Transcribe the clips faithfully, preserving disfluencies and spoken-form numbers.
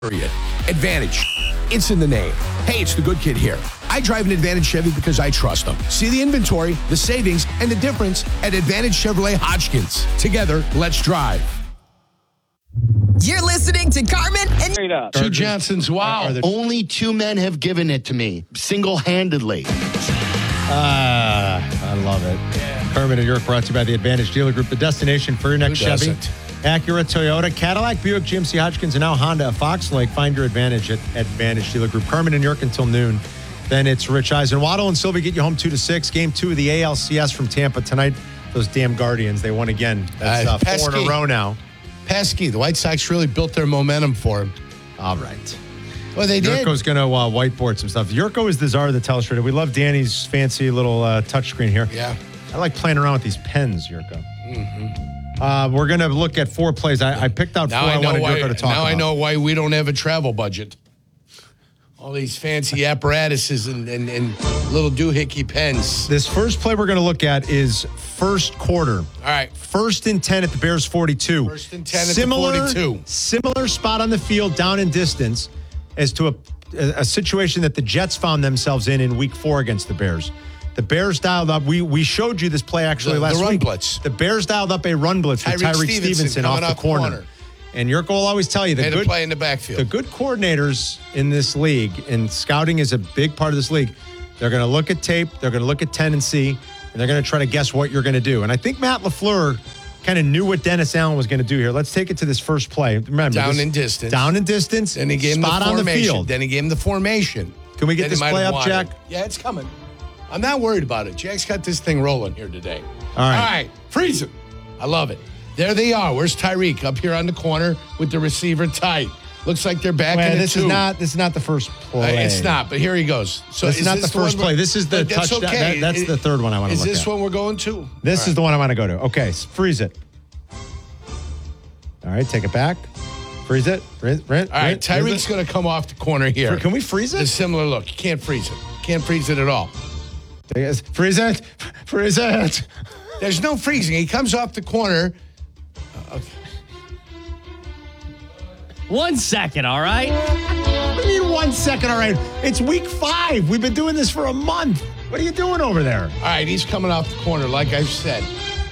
Period. Advantage. It's in the name. Hey, it's the good kid here. I drive an Advantage Chevy because I trust them. See the inventory, the savings, and the difference at Advantage Chevrolet Hodgkins. Together, let's drive. You're listening to Carmen and Two Johnsons. Wow. Only two men have given it to me single-handedly. Ah, uh, I love it. Yeah. Carmen and York brought to you by the Advantage Dealer Group, the destination for your next Who Chevy. doesn't? Acura, Toyota, Cadillac, Buick, G M C, Hodgkins, and now Honda of Fox Lake. Find your Advantage at Advantage Dealer Group. Carmen and York until noon. Then it's Rich Eisen. Waddle and Sylvie get you home two to six. Game two of the A L C S from Tampa tonight. Those damn Guardians, they won again. That's uh, uh, four in a row now. Pesky. The White Sox really built their momentum for him. All right. Well, they did. Yurko's going to uh, whiteboard some stuff. Yurko is the czar of the telestrator. We love Danny's fancy little uh, touchscreen here. Yeah. I like playing around with these pens, Yurko. Mm-hmm. Uh, we're going to look at four plays. I, I picked out now four I, I, know wanted why, Yurko to talk Now about. I know why we don't have a travel budget. All these fancy apparatuses and, and, and little doohickey pens. This first play we're going to look at is first quarter. All right. First and ten at the Bears forty-two. First and ten similar, at the forty-two. Similar spot on the field, down in distance, as to a, a situation that the Jets found themselves in in week four against the Bears. The Bears dialed up. We we showed you this play actually the, last the run week. blitz. The Bears dialed up a run blitz with Tyreek Tyreek Stevenson, Stevenson off the off corner. corner. And Yurko will always tell you the Made good a play in the backfield. The good coordinators in this league, and scouting is a big part of this league. They're going to look at tape. They're going to look at tendency, and they're going to try to guess what you're going to do. And I think Matt LaFleur kind of knew what Dennis Allen was going to do here. Let's take it to this first play. Remember, down this, in distance. Down in distance. Then he gave him spot the formation. on the field. Then he gave him the formation. Can we get then this play up, Jack? Yeah, it's coming. I'm not worried about it. Jack's got this thing rolling here today. All right. All right. Freeze him. I love it. There they are. Where's Tyreek? Up here on the corner with the receiver tight. Looks like they're back Well, in the this two. is not this is not the first play. Uh, it's not, but here he goes. So this is not this the first one play. This is the That's touchdown. okay. That, that's It- the third one I want to Is look at. this one we're going to? This All is right. the one I want to go to. Okay, freeze it. All right, take it back. Freeze it. Freeze, freeze, All right, freeze Tyreek's it. going to come off the corner here. Can we freeze It's a it? similar look. You can't freeze it. Can't freeze it at all. Take it. Freeze it. Freeze it. There's no freezing. He comes off the corner. One second, all right? What do you mean one second, all right? It's week five. We've been doing this for a month. What are you doing over there? All right, he's coming off the corner, like I've said.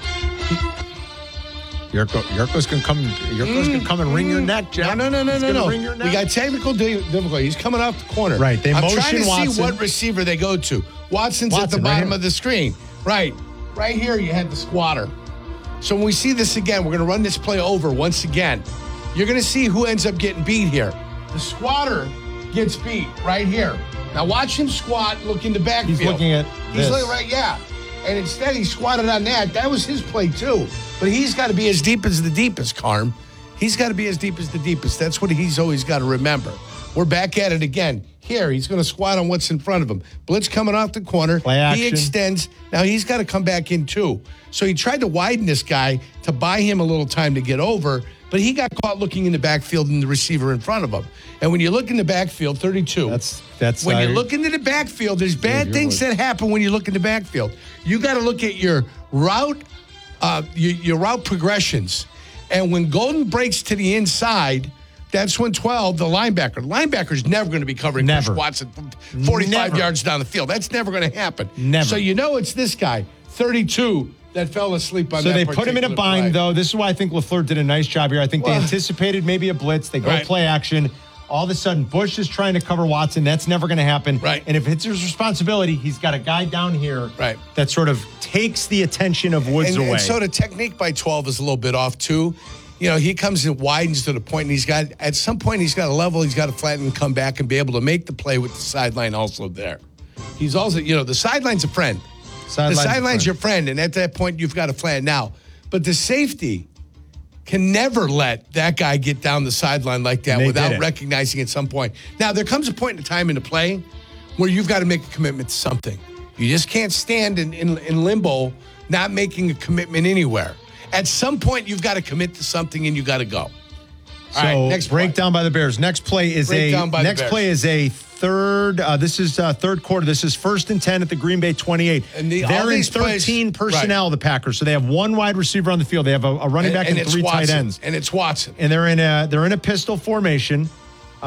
Yurko, Yurko's going to come Yurko's Mm, gonna come and wring your neck, Jack. No, no, no, He's no, gonna no, wring your no. neck. We got technical di- difficulty. He's coming off the corner. Right, they I'm motion trying to Watson. see what receiver they go to. Watson's at Watson, the right bottom here. of the screen. Right. Right here, you had the squatter. So when we see this again, we're going to run this play over once again. You're going to see who ends up getting beat here. The squatter gets beat right here. Now watch him squat, look in the backfield. He's looking at He's this. looking right, yeah. And instead he squatted on that. That was his play too. But he's got to be as deep as the deepest, Carm. He's got to be as deep as the deepest. That's what he's always got to remember. We're back at it again. Here, he's going to squat on what's in front of him. Blitz coming off the corner. Play action. He extends. Now he's got to come back in too. So he tried to widen this guy to buy him a little time to get over, but he got caught looking in the backfield and the receiver in front of him. And when you look in the backfield, thirty-two. That's that's When uh, you look into the backfield, there's bad your things words. that happen when you look in the backfield. You got to look at your route, uh, your, your route progressions. And when Golden breaks to the inside, that's when twelve, the linebacker. The linebacker's never going to be covering Chris Never. Watson from forty-five Never. yards down the field. That's never going to happen. Never. So you know it's this guy, thirty-two, that fell asleep on So that they put him in a particular bind, play. though. This is why I think LaFleur did a nice job here. I think Well- they anticipated maybe a blitz. They go Right. play action. All of a sudden, Bush is trying to cover Watson. That's never going to happen. Right. And if it's his responsibility, he's got a guy down here Right. that sort of takes the attention of Woods and, away. and so the technique by twelve is a little bit off too. You know, he comes and widens to the point, and he's got, at some point, he's got a level, he's got to flatten and come back and be able to make the play with the sideline also there. He's also, you know, the sideline's a friend. Sideline's the a sideline's friend. your friend, and at that point, you've got to flatten now. But the safety can never let that guy get down the sideline like that And they without did it. recognizing at some point. Now, there comes a point in time in the play where you've got to make a commitment to something. You just can't stand in, in, in limbo not making a commitment anywhere. At some point, you've got to commit to something and you got to go. All So right, next play. breakdown by the Bears. Next play is Breakdown a by the next Bears. play is a third. Uh, this is uh, third quarter. This is first and ten at the Green Bay twenty-eight. And the- all They're in these plays- thirteen personnel. The Packers. So they have one wide receiver on the field. They have a, a running back and, it's three Watson, tight ends. And it's Watson. And they're in a they're in a pistol formation.